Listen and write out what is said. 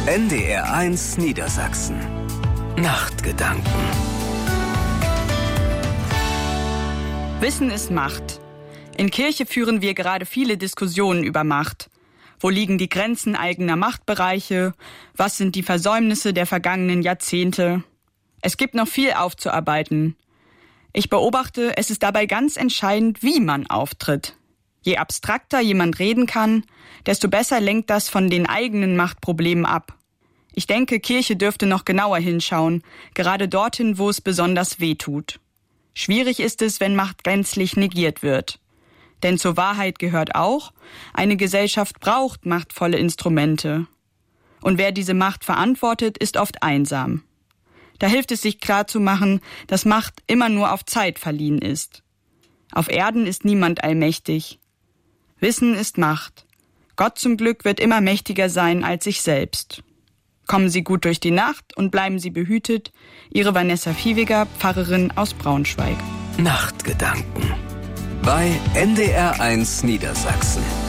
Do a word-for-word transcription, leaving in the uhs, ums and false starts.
N D R eins Niedersachsen. Nachtgedanken. Wissen ist Macht. In Kirche führen wir gerade viele Diskussionen über Macht. Wo liegen die Grenzen eigener Machtbereiche? Was sind die Versäumnisse der vergangenen Jahrzehnte? Es gibt noch viel aufzuarbeiten. Ich beobachte, es ist dabei ganz entscheidend, wie man auftritt. Je abstrakter jemand reden kann, desto besser lenkt das von den eigenen Machtproblemen ab. Ich denke, Kirche dürfte noch genauer hinschauen, gerade dorthin, wo es besonders weh tut. Schwierig ist es, wenn Macht gänzlich negiert wird. Denn zur Wahrheit gehört auch, eine Gesellschaft braucht machtvolle Instrumente. Und wer diese Macht verantwortet, ist oft einsam. Da hilft es sich klarzumachen, dass Macht immer nur auf Zeit verliehen ist. Auf Erden ist niemand allmächtig. Wissen ist Macht. Gott zum Glück wird immer mächtiger sein als sich selbst. Kommen Sie gut durch die Nacht und bleiben Sie behütet. Ihre Vanessa Viehweger, Pfarrerin aus Braunschweig. Nachtgedanken bei N D R eins Niedersachsen.